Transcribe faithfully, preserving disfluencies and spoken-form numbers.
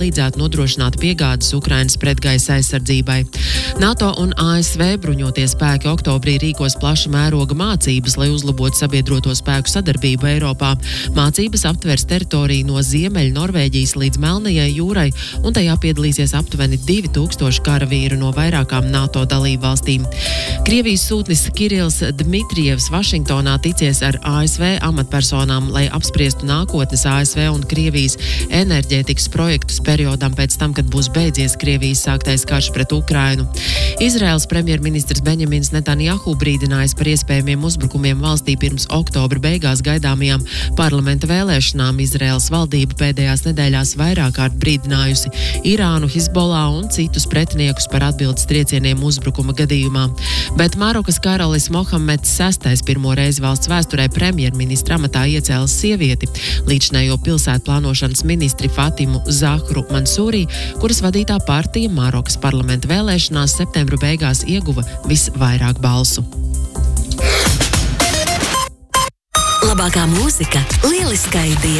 palīdzētu nodrošināt piegādes Ukrainas pretgaisa aizsardzībai. NATO un A S V bruņotie spēki oktobrī rīkos plaša mēroga mācības, lai uzlabotu sabiedroto spēku sadarbību Eiropā. Mācības aptvers teritoriju no Ziemeļa Norvēģijas līdz Melnajai jūrai, un tajā piedalīsies aptuveni divi tūkstoši karavīru no vairākām NATO dalību valstīm. Krievijas sūtnis Kirills Dmitrijevs Vašingtonā ticies ar A S V amatpersonām, lai apspriestu nākotnes A S V un Krievijas enerģētikas projektus periodam pēc tam, kad būs beidzies Krievijas sāktais karš pret Ukrainu. Izraēlas premjerministrs Benjamins Netanjahu brīdinājis par iespējamiem uzbrukumiem valstī pirms oktobra beigās gaidāmajām parlamenta vēlēšanām. Izraēlas valdība pēdējās nedēļās vairāk kārt brīdinājusi Irānu, Hizbollah un citus pretiniekus par atbildes triecieniem uzbrukuma gadījumā. Bet Marokas karalis Mohameds sestais pirmo reizi valsts vēsturē premjerministra amatā iecēlis sievieti, līdzinējo pilsētu plānošanas ministri Fatimu Zahru Mansūri, kuras vadītā partija Marokas parlamenta vēlēšanās septembra beigās ieguva visvairāk balsu. Labākā mūzika lieliskā idejā.